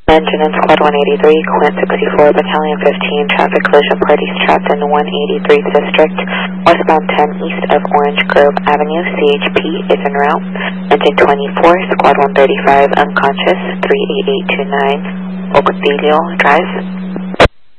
Engine in Squad 183, Quint 64, Battalion 15, traffic collision parties trapped in the 183th District, westbound 10 east of Orange Grove Avenue, CHP is en route. Engine 24, Squad 135, unconscious, 38829, Obethelial Drive.